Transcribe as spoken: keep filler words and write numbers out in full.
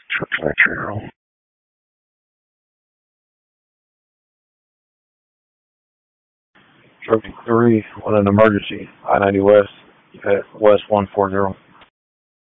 Truck lecture. Trophy three, on an emergency, I ninety West, at West one four zero.